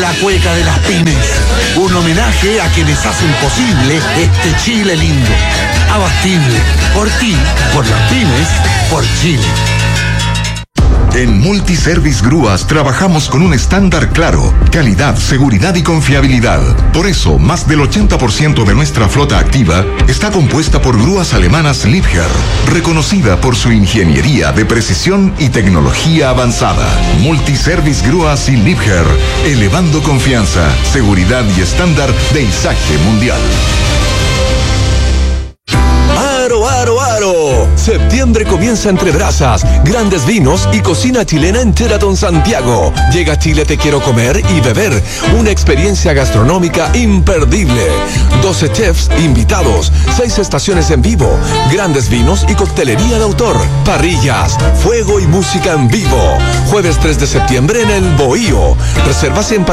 la cueca de las pymes. Un homenaje a quienes hacen posible este Chile lindo. Abastible, por ti, por las pymes, por Chile. En Multiservice Grúas trabajamos con un estándar claro: calidad, seguridad y confiabilidad. Por eso, más del 80% de nuestra flota activa está compuesta por grúas alemanas Liebherr, reconocida por su ingeniería de precisión y tecnología avanzada. Multiservice Grúas y Liebherr, elevando confianza, seguridad y estándar de izaje mundial. ¡Aro, aro, aro! Septiembre comienza entre brasas, grandes vinos y cocina chilena en Sheraton Santiago. Llega a Chile Te Quiero Comer y Beber, una experiencia gastronómica imperdible. 12 chefs invitados, 6 estaciones en vivo, grandes vinos y coctelería de autor, parrillas, fuego y música en vivo. Jueves 3 de septiembre en el Bohío. Reservas en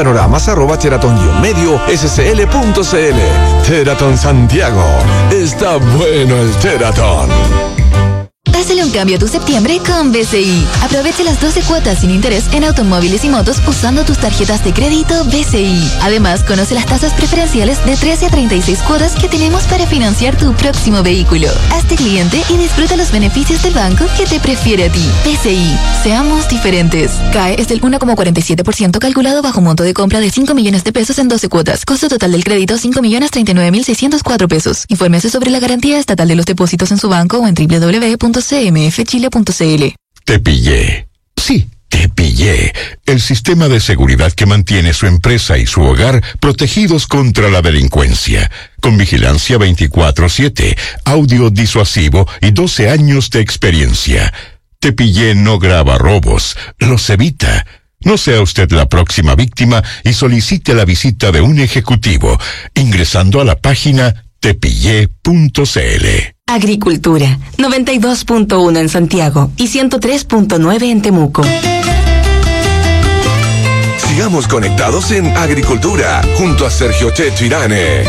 panoramas@sheraton-medio-scl.cl. Sheraton Santiago. Está bueno el Sheraton. Hazle un cambio a tu septiembre con BCI. Aprovecha las 12 cuotas sin interés en automóviles y motos usando tus tarjetas de crédito BCI. Además, conoce las tasas preferenciales de 13 a 36 cuotas que tenemos para financiar tu próximo vehículo. Hazte cliente y disfruta los beneficios del banco que te prefiere a ti. BCI. Seamos diferentes. CAE es del 1,47% calculado bajo monto de compra de 5 millones de pesos en 12 cuotas. Costo total del crédito 5.039.604 pesos. Infórmese sobre la garantía estatal de los depósitos en su banco o en www.cmfchile.cl. Te pillé. Sí, te pillé. El sistema de seguridad que mantiene su empresa y su hogar protegidos contra la delincuencia. Con vigilancia 24/7, audio disuasivo y 12 años de experiencia. Te pillé no graba robos, los evita. No sea usted la próxima víctima y solicite la visita de un ejecutivo ingresando a la página tepillé.cl. Agricultura, 92.1 en Santiago y 103.9 en Temuco. Sigamos conectados en Agricultura, junto a Sergio Checho Irane.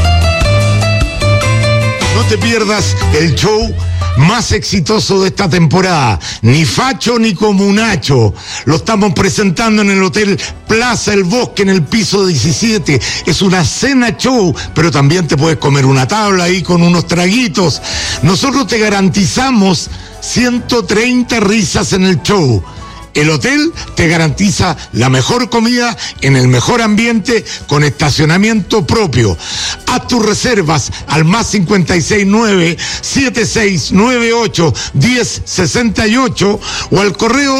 No te pierdas el show más exitoso de esta temporada, ni facho ni comunacho. Lo estamos presentando en el Hotel Plaza El Bosque, en el piso 17. Es una cena show, pero también te puedes comer una tabla ahí con unos traguitos. Nosotros te garantizamos 130 risas en el show. El hotel te garantiza la mejor comida en el mejor ambiente con estacionamiento propio. Haz tus reservas al más 569-7698-1068 o al correo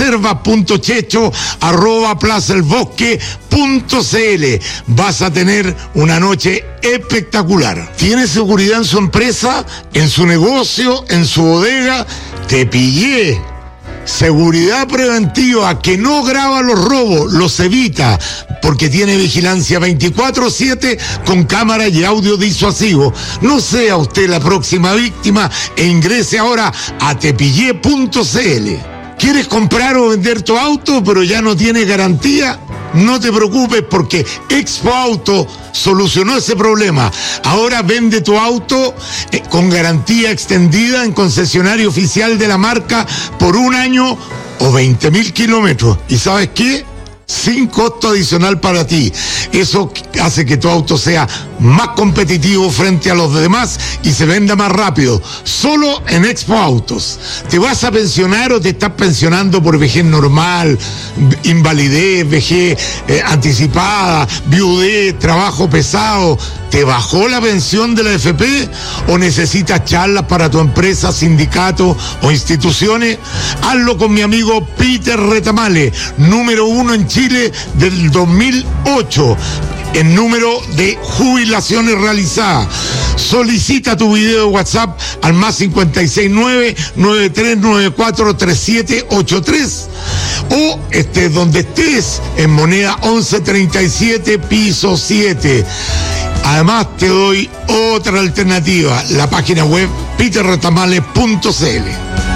reserva.checho@plazaelbosque.cl. Vas a tener una noche espectacular. ¿Tiene seguridad en su empresa, en su negocio, en su bodega? Te pillé. Seguridad preventiva que no graba los robos, los evita, porque tiene vigilancia 24/7 con cámara y audio disuasivo. No sea usted la próxima víctima e ingrese ahora a tepillé.cl. ¿Quieres comprar o vender tu auto pero ya no tiene garantía? No te preocupes, porque Expo Auto solucionó ese problema. Ahora vende tu auto con garantía extendida en concesionario oficial de la marca por 1 año o 20.000 kilómetros. ¿Y sabes qué? Sin costo adicional para ti. Eso hace que tu auto sea más competitivo frente a los demás y se venda más rápido. Solo en Expo Autos. ¿Te vas a pensionar o te estás pensionando por vejez normal, invalidez, vejez anticipada, viudez, trabajo pesado? ¿Te bajó la pensión de la AFP o necesitas charlas para tu empresa, sindicato o instituciones? Hazlo con mi amigo Peter Retamale, número 1 en Chile del 2008 en número de jubilaciones realizadas. Solicita tu video de WhatsApp al más 569-9394-3783 o donde estés en moneda 1137 piso 7. Además te doy otra alternativa, la página web peterretamale.cl.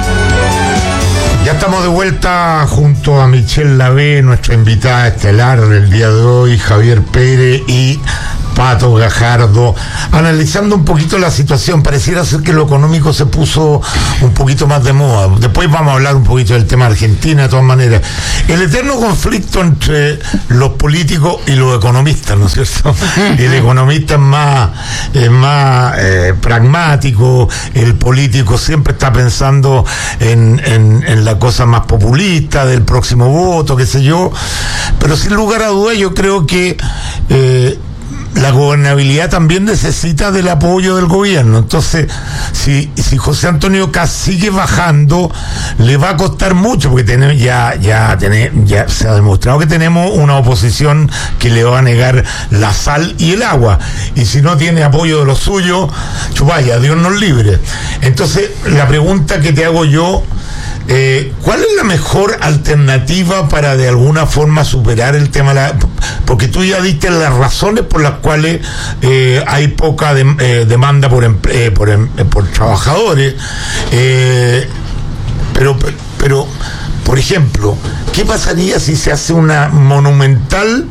Ya estamos de vuelta junto a Michelle Lavé, nuestra invitada estelar del día de hoy, Javier Pérez, y Pato Gajardo, analizando un poquito la situación. Pareciera ser que lo económico se puso un poquito más de moda. Después vamos a hablar un poquito del tema de Argentina, de todas maneras. El eterno conflicto entre los políticos y los economistas, ¿no es cierto? El economista es más pragmático, el político siempre está pensando en la cosa más populista del próximo voto, qué sé yo, pero sin lugar a dudas yo creo que la gobernabilidad también necesita del apoyo del gobierno. Entonces, si José Antonio Kast sigue bajando, le va a costar mucho, porque ya se ha demostrado que tenemos una oposición que le va a negar la sal y el agua, y si no tiene apoyo de los suyos, chupaya, Dios nos libre. Entonces, la pregunta que te hago yo, ¿cuál es la mejor alternativa para de alguna forma superar el tema porque tú ya diste las razones por las cuales hay poca demanda por trabajadores, pero por ejemplo, ¿qué pasaría si se hace una monumental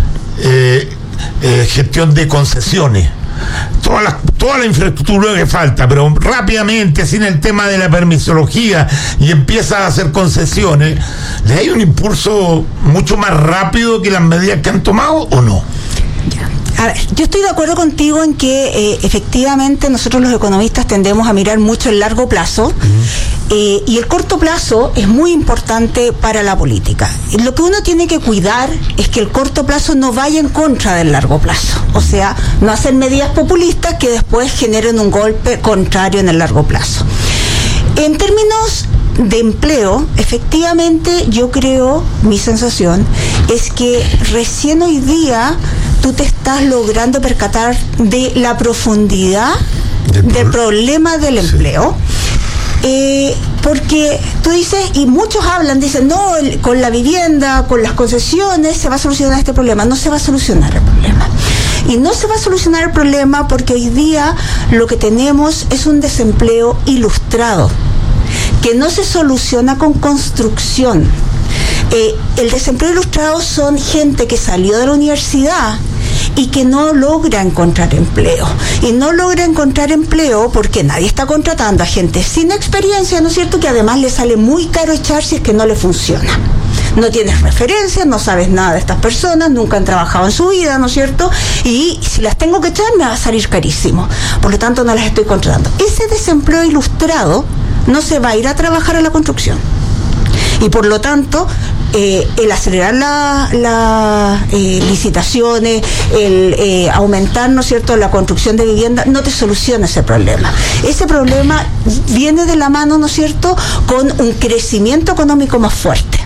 gestión de concesiones? Toda la infraestructura que falta, pero rápidamente, sin el tema de la permisología, y empieza a hacer concesiones, ¿le hay un impulso mucho más rápido que las medidas que han tomado o no? A ver, yo estoy de acuerdo contigo en que efectivamente nosotros los economistas tendemos a mirar mucho el largo plazo, y el corto plazo es muy importante para la política. Lo que uno tiene que cuidar es que el corto plazo no vaya en contra del largo plazo, o sea, no hacer medidas populistas que después generen un golpe contrario en el largo plazo. En términos de empleo, efectivamente yo creo, mi sensación es que recién hoy día tú te estás logrando percatar de la profundidad del problema del empleo. Porque tú dices, y muchos dicen, no, con la vivienda, con las concesiones se va a solucionar este problema. No se va a solucionar el problema. Y no se va a solucionar el problema porque hoy día lo que tenemos es un desempleo ilustrado, que no se soluciona con construcción. El desempleo ilustrado son gente que salió de la universidad y que no logra encontrar empleo. Y no logra encontrar empleo porque nadie está contratando a gente sin experiencia, ¿no es cierto?, que además le sale muy caro echar si es que no le funciona. No tienes referencias, no sabes nada de estas personas, nunca han trabajado en su vida, ¿no es cierto? Y si las tengo que echar me va a salir carísimo. Por lo tanto, no las estoy contratando. Ese desempleo ilustrado no se va a ir a trabajar a la construcción. Y por lo tanto, el acelerar las licitaciones, el aumentar, ¿no es cierto?, la construcción de vivienda, no te soluciona ese problema. Ese problema viene de la mano, ¿no es cierto?, con un crecimiento económico más fuerte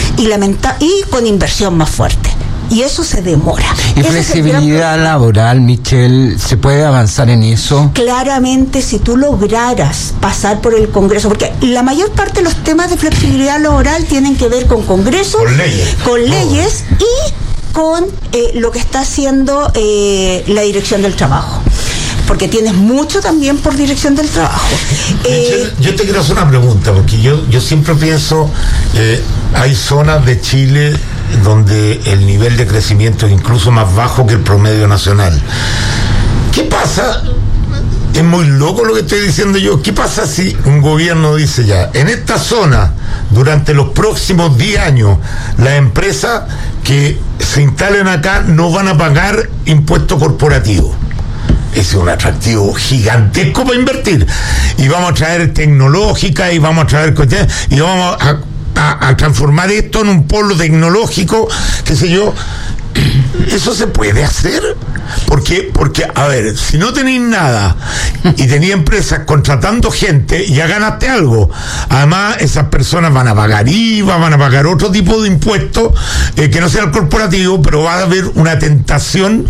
y con inversión más fuerte. Y eso se demora. ¿Y flexibilidad laboral, Michelle, se puede avanzar en eso? Claramente, si tú lograras pasar por el Congreso, porque la mayor parte de los temas de flexibilidad laboral tienen que ver con Congreso, con leyes y con lo que está haciendo la Dirección del Trabajo. Porque tienes mucho también por Dirección del Trabajo. Michelle, yo te quiero hacer una pregunta, porque yo siempre pienso, hay zonas de Chile donde el nivel de crecimiento es incluso más bajo que el promedio nacional. ¿Qué pasa? Es muy loco lo que estoy diciendo yo. ¿Qué pasa si un gobierno dice ya, en esta zona, durante los próximos 10 años, las empresas que se instalen acá no van a pagar impuesto corporativo? Es un atractivo gigantesco para invertir. Y vamos a traer tecnológica y vamos a traer y vamos a transformar esto en un polo tecnológico, qué sé yo. ¿Eso se puede hacer? Porque, a ver, si no tenéis nada y tenéis empresas contratando gente, ya ganaste algo. Además, esas personas van a pagar IVA, van a pagar otro tipo de impuestos que no sea el corporativo, pero va a haber una tentación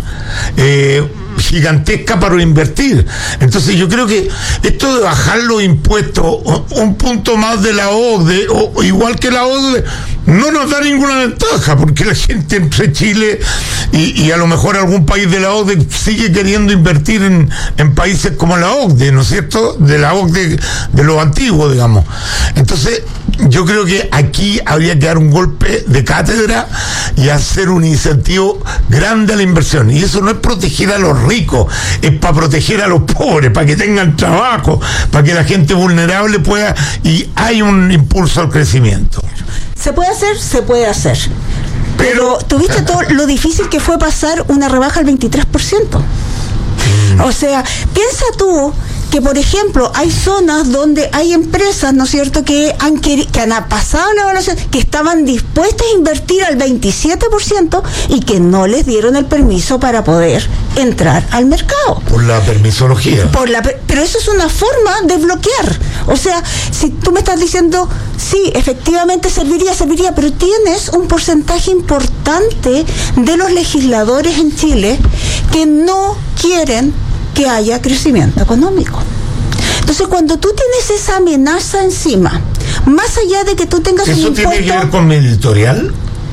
gigantesca para invertir. Entonces yo creo que esto de bajar los impuestos un punto más de la OCDE, o igual que la OCDE, no nos da ninguna ventaja, porque la gente entre Chile y a lo mejor algún país de la OCDE sigue queriendo invertir en países como la OCDE, ¿no es cierto?, de la OCDE de los antiguos, digamos. Entonces yo creo que aquí habría que dar un golpe de cátedra y hacer un incentivo grande a la inversión. Y eso no es proteger a los ricos, es para proteger a los pobres, para que tengan trabajo, para que la gente vulnerable pueda, y hay un impulso al crecimiento. ¿Se puede hacer? Se puede hacer. Pero tuviste todo lo difícil que fue pasar una rebaja al 23%. O sea, piensa tú que, por ejemplo, hay zonas donde hay empresas, ¿no es cierto?, que han pasado la evaluación, que estaban dispuestas a invertir al 27% y que no les dieron el permiso para poder entrar al mercado. Por la permisología. Pero eso es una forma de bloquear. O sea, si tú me estás diciendo, sí, efectivamente serviría, pero tienes un porcentaje importante de los legisladores en Chile que no quieren que haya crecimiento económico. Entonces, cuando tú tienes esa amenaza encima, más allá de que tú tengas un impuesto... ¿Eso tiene que ver con mi editorial?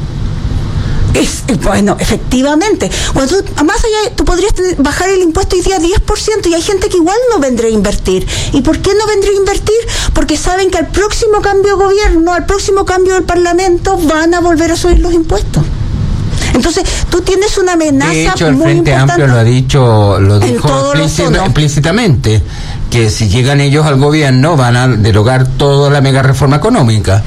Bueno, efectivamente. Cuando más allá, tú podrías bajar el impuesto hoy día 10%, y hay gente que igual no vendría a invertir. ¿Y por qué no vendría a invertir? Porque saben que al próximo cambio de gobierno, al próximo cambio del Parlamento, van a volver a subir los impuestos. Entonces, tú tienes una amenaza muy importante. De hecho, el Frente Amplio lo dijo explícitamente, que si llegan ellos al gobierno van a derogar toda la mega reforma económica.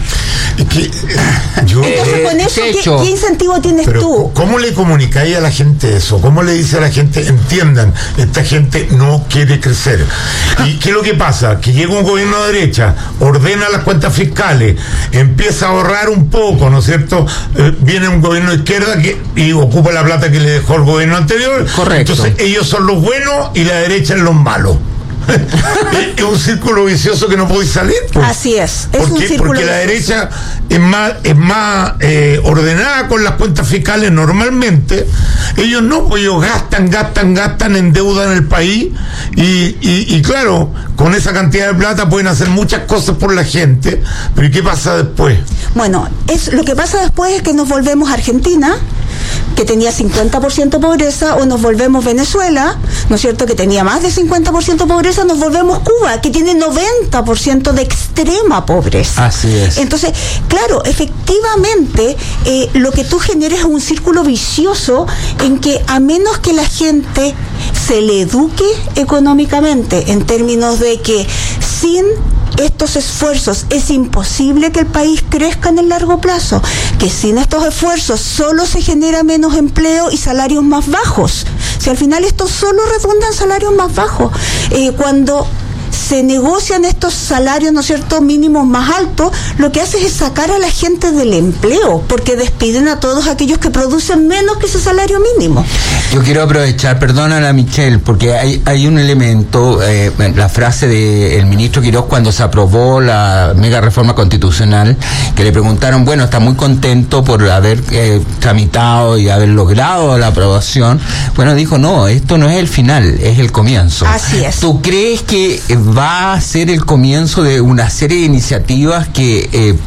Entonces, con eso, ¿qué incentivo tienes tú? ¿Cómo le comunicáis a la gente eso? ¿Cómo le dice a la gente, entiendan, esta gente no quiere crecer? ¿Y qué es lo que pasa? Que llega un gobierno de derecha, ordena las cuentas fiscales, empieza a ahorrar un poco, ¿no es cierto? Viene un gobierno de izquierda y ocupa la plata que le dejó el gobierno anterior. Correcto. Entonces ellos son los buenos y la derecha es los malos. Es un círculo vicioso que no podéis salir, pues. Así es. Porque la derecha es más ordenada con las cuentas fiscales normalmente. Ellos no, pues ellos gastan, endeudan el país y claro, con esa cantidad de plata pueden hacer muchas cosas por la gente. Pero ¿y qué pasa después? Bueno, lo que pasa después es que nos volvemos a Argentina, que tenía 50% de pobreza, o nos volvemos Venezuela, ¿no es cierto?, que tenía más de 50% de pobreza, nos volvemos Cuba, que tiene 90% de extrema pobreza. Así es. Entonces, claro, efectivamente, lo que tú generas es un círculo vicioso en que, a menos que la gente se le eduque económicamente, en términos de que sin estos esfuerzos es imposible que el país crezca en el largo plazo, que sin estos esfuerzos solo se genera menos empleo y salarios más bajos. Si al final esto solo redunda en salarios más bajos, cuando se negocian estos salarios, ¿no es cierto?, mínimos más altos, lo que hace es sacar a la gente del empleo, porque despiden a todos aquellos que producen menos que ese salario mínimo. Yo quiero aprovechar, perdónala Michelle, porque hay un elemento, la frase del ministro Quiroz cuando se aprobó la mega reforma constitucional, que le preguntaron, bueno, está muy contento por haber tramitado y haber logrado la aprobación. Bueno, dijo, no, esto no es el final, es el comienzo. Así es. ¿Tú crees que va a ser el comienzo de una serie de iniciativas que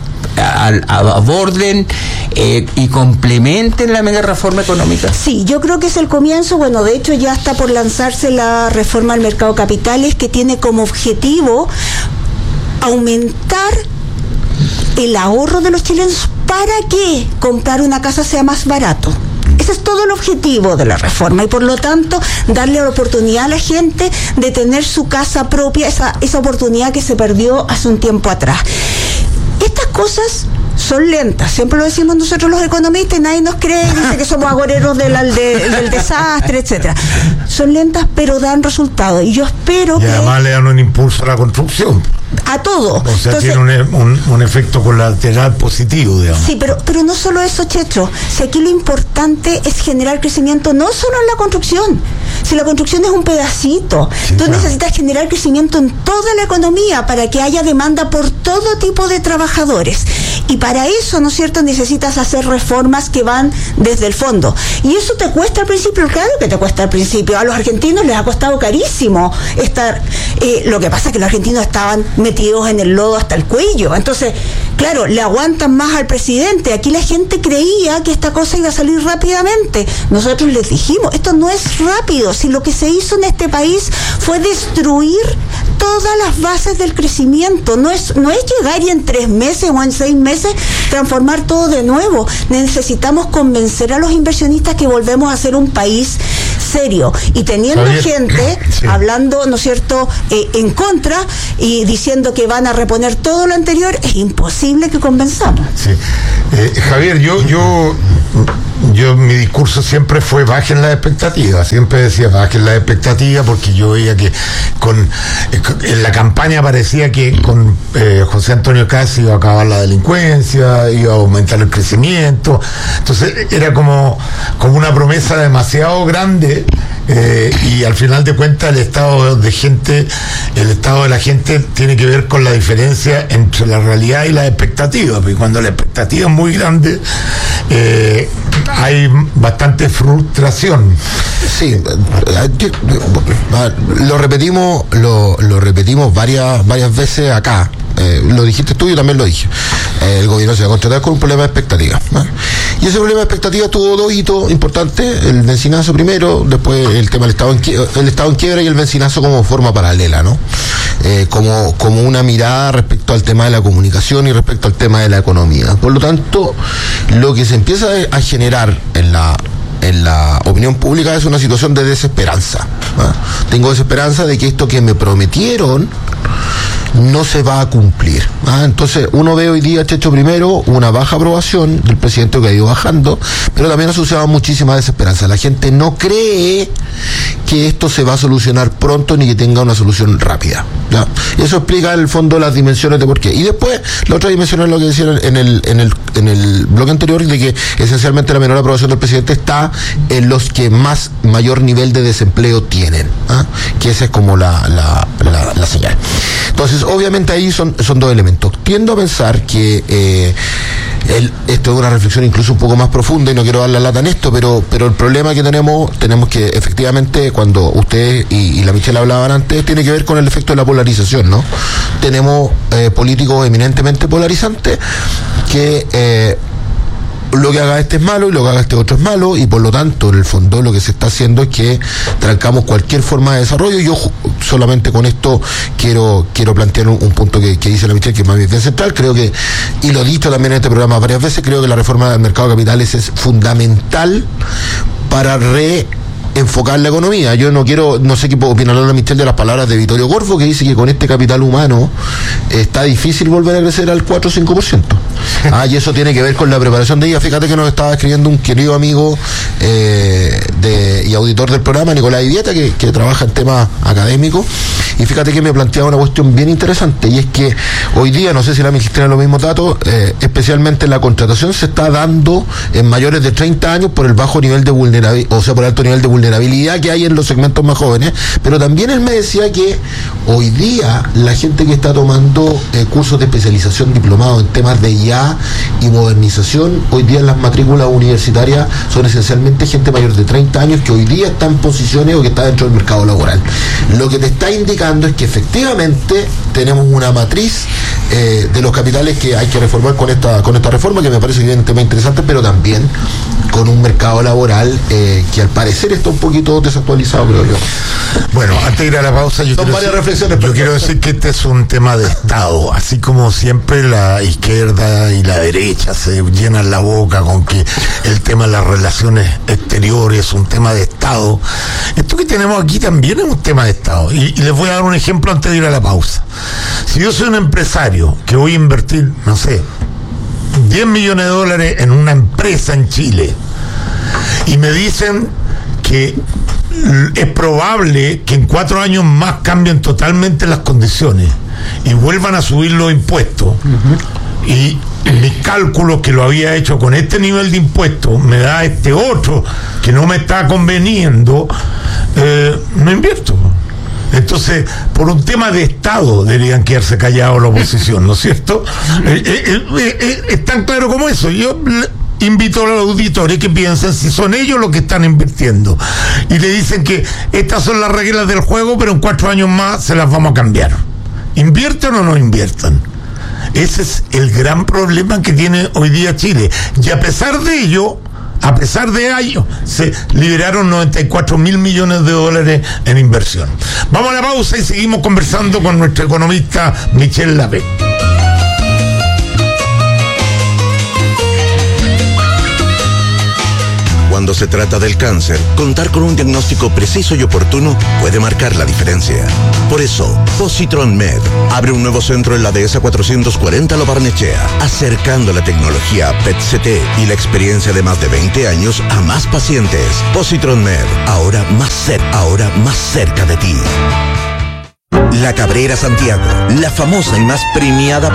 aborden y complementen la mega reforma económica? Sí, yo creo que es el comienzo. Bueno, de hecho ya está por lanzarse la reforma al mercado de capitales, que tiene como objetivo aumentar el ahorro de los chilenos para que comprar una casa sea más barato. Ese es todo el objetivo de la reforma, y por lo tanto darle la oportunidad a la gente de tener su casa propia, esa oportunidad que se perdió hace un tiempo atrás. Estas cosas son lentas, siempre lo decimos nosotros los economistas y nadie nos cree, dice que somos agoreros del desastre, etcétera. Son lentas, pero dan resultados, y yo espero que... Y además le dan un impulso a la construcción. A todo. O sea, entonces, tiene un efecto colateral positivo, digamos. Sí, pero no solo eso, Checho. Si aquí lo importante es generar crecimiento, no solo en la construcción. Si la construcción es un pedacito, sí, tú necesitas generar crecimiento en toda la economía para que haya demanda por todo tipo de trabajadores. Y para eso, ¿no es cierto?, necesitas hacer reformas que van desde el fondo. Y eso te cuesta al principio, claro que te cuesta al principio. A los argentinos les ha costado carísimo estar... lo que pasa es que los argentinos estaban metidos en el lodo hasta el cuello. Entonces, claro, le aguantan más al presidente. Aquí la gente creía que esta cosa iba a salir rápidamente. Nosotros les dijimos, esto no es rápido. Si lo que se hizo en este país fue destruir todas las bases del crecimiento, no es llegar y en 3 meses o en 6 meses transformar todo de nuevo. Necesitamos convencer a los inversionistas que volvemos a ser un país serio, y teniendo gente hablando, ¿no es cierto?, en contra y diciendo que van a reponer todo lo anterior, es imposible que convenzamos. Sí. Javier, yo mi discurso siempre fue bajen las expectativas, siempre decía bajen las expectativas, porque yo veía que en la campaña parecía que con José Antonio Caz iba a acabar la delincuencia, iba a aumentar el crecimiento, entonces era como una promesa demasiado grande, y al final de cuentas el estado de la gente tiene que ver con la diferencia entre la realidad y las expectativas, porque cuando la expectativa es muy grande, hay bastante frustración. Sí, lo repetimos varias veces acá. Lo dijiste tú, yo también lo dije. El gobierno se va a contratar con un problema de expectativa, ¿no? Y ese problema de expectativa tuvo 2 hitos importantes: el bencinazo primero, después el tema del Estado en quiebra, y el bencinazo como forma paralela, ¿no? Como una mirada respecto al tema de la comunicación y respecto al tema de la economía. Por lo tanto, lo que se empieza a generar en la opinión pública es una situación de desesperanza, ¿no? Tengo desesperanza de que esto que me prometieron no se va a cumplir. Entonces uno ve hoy día, Checho, primero una baja aprobación del presidente, que ha ido bajando, pero también asociado a muchísima desesperanza. La gente no cree que esto se va a solucionar pronto ni que tenga una solución rápida, ¿ya? Y eso explica en el fondo las dimensiones de por qué. Y después la otra dimensión es lo que decían en el bloque anterior, de que esencialmente la menor aprobación del presidente está en los que mayor nivel de desempleo tienen, que esa es como la señal. Entonces, obviamente ahí son 2 elementos. Tiendo a pensar que esto es una reflexión incluso un poco más profunda, y no quiero dar la lata en esto, pero el problema que tenemos que efectivamente, cuando ustedes y la Michelle hablaban antes, tiene que ver con el efecto de la polarización, ¿no? Tenemos políticos eminentemente polarizantes que lo que haga este es malo y lo que haga este otro es malo, y por lo tanto en el fondo lo que se está haciendo es que trancamos cualquier forma de desarrollo. Yo solamente con esto quiero plantear un punto que dice la Michelle, que es más bien central. Creo que, y lo he dicho también en este programa varias veces, creo que la reforma del mercado de capitales es fundamental para enfocar la economía. Yo no sé qué opinará la Michelle de las palabras de Vittorio Corfo, que dice que con este capital humano está difícil volver a crecer al 4 o 5%. Y eso tiene que ver con la preparación de ella. Fíjate que nos estaba escribiendo un querido amigo y auditor del programa, Nicolás Idieta, que trabaja en temas académicos, y fíjate que me planteaba una cuestión bien interesante, y es que hoy día, no sé si la Michelle tiene los mismos datos, especialmente la contratación se está dando en mayores de 30 años por el bajo nivel de vulnerabilidad, o sea, por el alto nivel de vulnerabilidad que hay en los segmentos más jóvenes. Pero también él me decía que hoy día la gente que está tomando cursos de especialización diplomados en temas de IA y modernización, hoy día en las matrículas universitarias son esencialmente gente mayor de 30 años que hoy día está en posiciones o que está dentro del mercado laboral. Lo que te está indicando es que efectivamente tenemos una matriz de los capitales que hay que reformar con esta reforma, que me parece que es un tema interesante, pero también con un mercado laboral que al parecer está un poquito desactualizado, creo yo. Bueno, antes de ir a la pausa, yo quiero decir que este es un tema de Estado, así como siempre la izquierda y la derecha se llenan la boca con que el tema de las relaciones exteriores es un tema de Estado. Esto que tenemos aquí también es un tema de Estado, y les voy a dar un ejemplo antes de ir a la pausa. Si yo soy un empresario que voy a invertir, no sé, $10 millones en una empresa en Chile, y me dicen que es probable que en 4 años más cambien totalmente las condiciones y vuelvan a subir los impuestos, y mis cálculos, que lo había hecho con este nivel de impuestos, me da este otro que no me está conveniendo, no invierto. Entonces, por un tema de Estado deberían quedarse callados la oposición, ¿no es cierto? Es tan claro como eso. Yo invito a los auditores que piensen si son ellos los que están invirtiendo y le dicen que estas son las reglas del juego, pero en 4 años más se las vamos a cambiar. ¿Invierten o no inviertan? Ese es el gran problema que tiene hoy día Chile. Y a pesar de ello, se liberaron 94.000 millones de dólares en inversión. Vamos a la pausa y seguimos conversando con nuestro economista Michel Lapé. Cuando se trata del cáncer, contar con un diagnóstico preciso y oportuno puede marcar la diferencia. Por eso, Positron Med abre un nuevo centro en la Dehesa 440 Lo Barnechea, acercando la tecnología PET-CT y la experiencia de más de 20 años a más pacientes. Positron Med, ahora más cerca de ti. La Cabrera Santiago, la famosa y más premiada